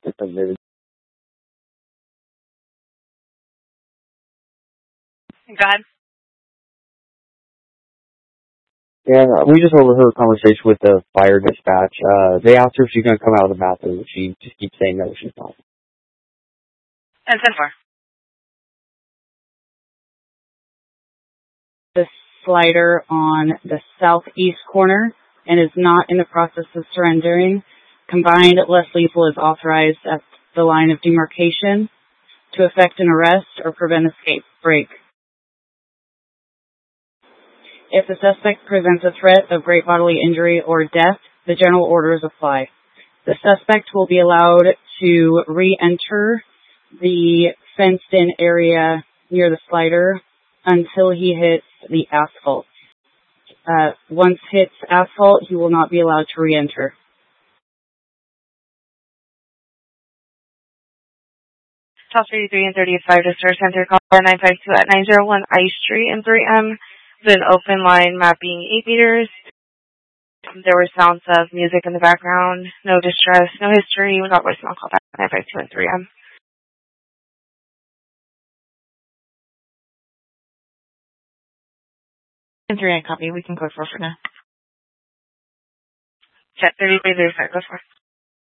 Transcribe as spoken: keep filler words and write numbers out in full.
Go ahead. Yeah, we just overheard a conversation with the fire dispatch. Uh, they asked her if she's going to come out of the bathroom. She just keeps saying no, she's not. And ten four. The slider on the southeast corner and is not in the process of surrendering. Combined less lethal is authorized at the line of demarcation to effect an arrest or prevent escape break. If the suspect presents a threat of great bodily injury or death, the general orders apply. The suspect will be allowed to re-enter the fenced-in area near the slider until he hits the asphalt. Uh, once hits asphalt, he will not be allowed to re-enter. Top thirty-three and thirty-five to Star Center, call nine five two at nine oh one I Street in three M. With an open line mapping eight meters. There were sounds of music in the background. No distress, no history. We got voicemail call back nine five two and three M. And three M copy. We can go for for now. Jet thirty-three thirty-five, go for it.